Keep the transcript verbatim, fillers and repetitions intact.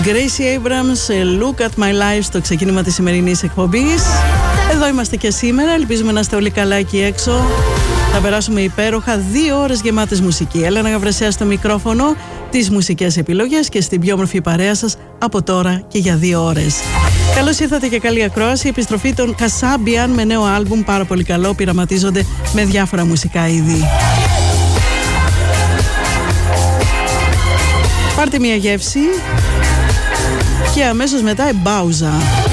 Gracie Abrams, Look at My Life, στο ξεκίνημα της σημερινής εκπομπής. Εδώ είμαστε και σήμερα, ελπίζουμε να είστε όλοι καλά εκεί έξω. Θα περάσουμε υπέροχα δύο ώρες γεμάτες μουσική. Έλενα Γαβρεσέα στο μικρόφωνο, τις μουσικές επιλογές και στην πιο όμορφη παρέα σας από τώρα και για δύο ώρες. Καλώς ήρθατε και καλή ακρόαση. Η επιστροφή των Kasabian με νέο άλμπουμ, πάρα πολύ καλό, πειραματίζονται με διάφορα μουσικά είδη. Πάρτε μια γεύση και αμέσως μετά εμπάουζα.